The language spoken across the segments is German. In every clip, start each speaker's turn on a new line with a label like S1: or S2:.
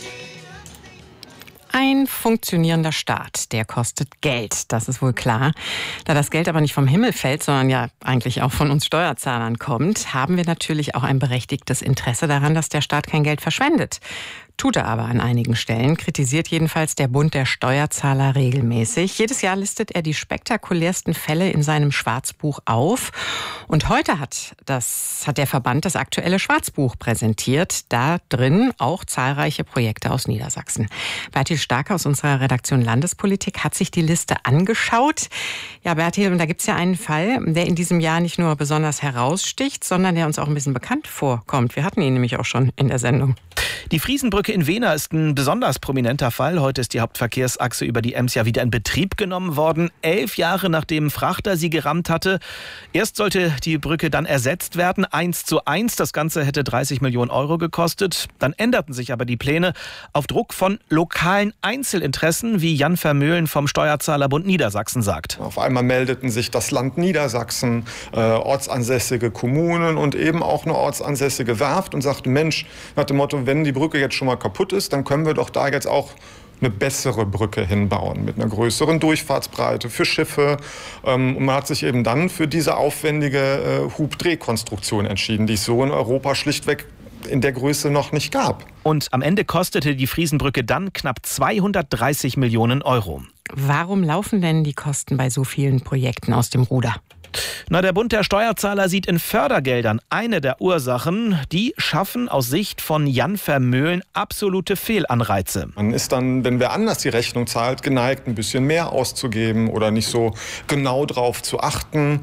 S1: Ein funktionierender Staat, der kostet Geld, das ist wohl klar. Da das Geld aber nicht vom Himmel fällt, sondern ja eigentlich auch von uns Steuerzahlern kommt, haben wir natürlich auch ein berechtigtes Interesse daran, dass der Staat kein Geld verschwendet. Tut er aber an einigen Stellen, kritisiert jedenfalls der Bund der Steuerzahler regelmäßig. Jedes Jahr listet er die spektakulärsten Fälle in seinem Schwarzbuch auf. Und heute hat der Verband das aktuelle Schwarzbuch präsentiert. Da drin auch zahlreiche Projekte aus Niedersachsen. Bertil Starke aus unserer Redaktion Landespolitik hat sich die Liste angeschaut. Ja, Bertil, da gibt es ja einen Fall, der in diesem Jahr nicht nur besonders heraussticht, sondern der uns auch ein bisschen bekannt vorkommt. Wir hatten ihn nämlich auch schon in der Sendung.
S2: Die Friesenbrücke in Wehner ist ein besonders prominenter Fall. Heute ist die Hauptverkehrsachse über die Ems ja wieder in Betrieb genommen worden. 11 Jahre nachdem ein Frachter sie gerammt hatte. Erst sollte die Brücke dann ersetzt werden, 1:1. Das Ganze hätte 30 Millionen Euro gekostet. Dann änderten sich aber die Pläne auf Druck von lokalen Einzelinteressen, wie Jan Vermöhlen vom Steuerzahlerbund Niedersachsen sagt.
S3: Auf einmal meldeten sich das Land Niedersachsen, ortsansässige Kommunen und eben auch eine ortsansässige Werft und sagten, Mensch, nach dem Motto, wenn die Brücke jetzt schon mal kaputt ist, dann können wir doch da jetzt auch eine bessere Brücke hinbauen mit einer größeren Durchfahrtsbreite für Schiffe. Und man hat sich eben dann für diese aufwendige Hub-Dreh-Konstruktion entschieden, die es so in Europa schlichtweg in der Größe noch nicht gab.
S2: Und am Ende kostete die Friesenbrücke dann knapp 230 Millionen Euro.
S1: Warum laufen denn die Kosten bei so vielen Projekten aus dem Ruder?
S2: Der Bund der Steuerzahler sieht in Fördergeldern eine der Ursachen. Die schaffen aus Sicht von Jan Vermöhlen absolute Fehlanreize.
S3: Man ist dann, wenn wer anders die Rechnung zahlt, geneigt, ein bisschen mehr auszugeben oder nicht so genau drauf zu achten,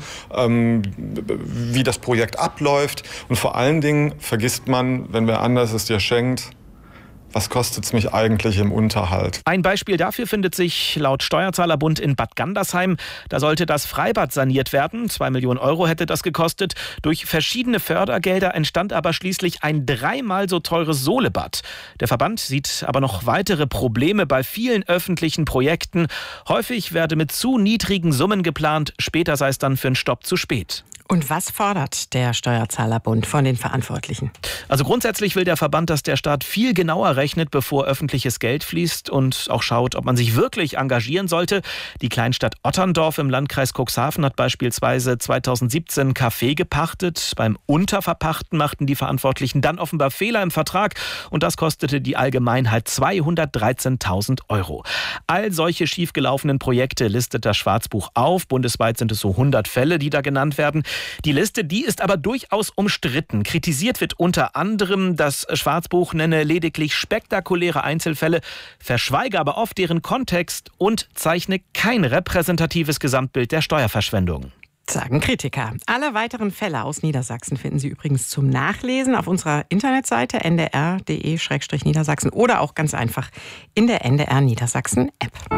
S3: wie das Projekt abläuft. Und vor allen Dingen vergisst man, wenn wer anders es dir schenkt, was kostet es mich eigentlich im Unterhalt?
S2: Ein Beispiel dafür findet sich laut Steuerzahlerbund in Bad Gandersheim. Da sollte das Freibad saniert werden. 2 Millionen Euro hätte das gekostet. Durch verschiedene Fördergelder entstand aber schließlich ein 3-mal so teures Sohlebad. Der Verband sieht aber noch weitere Probleme bei vielen öffentlichen Projekten. Häufig werde mit zu niedrigen Summen geplant. Später sei es dann für einen Stopp zu spät.
S1: Und was fordert der Steuerzahlerbund von den Verantwortlichen?
S2: Also grundsätzlich will der Verband, dass der Staat viel genauer rechnet, bevor öffentliches Geld fließt und auch schaut, ob man sich wirklich engagieren sollte. Die Kleinstadt Otterndorf im Landkreis Cuxhaven hat beispielsweise 2017 Café gepachtet. Beim Unterverpachten machten die Verantwortlichen dann offenbar Fehler im Vertrag und das kostete die Allgemeinheit 213.000 Euro. All solche schiefgelaufenen Projekte listet das Schwarzbuch auf. Bundesweit sind es so 100 Fälle, die da genannt werden. Die Liste, die ist aber durchaus umstritten. Kritisiert wird unter anderem, das Schwarzbuch nenne lediglich spektakuläre Einzelfälle, verschweige aber oft deren Kontext und zeichne kein repräsentatives Gesamtbild der Steuerverschwendung.
S1: Sagen Kritiker. Alle weiteren Fälle aus Niedersachsen finden Sie übrigens zum Nachlesen auf unserer Internetseite ndr.de/Niedersachsen oder auch ganz einfach in der NDR Niedersachsen App.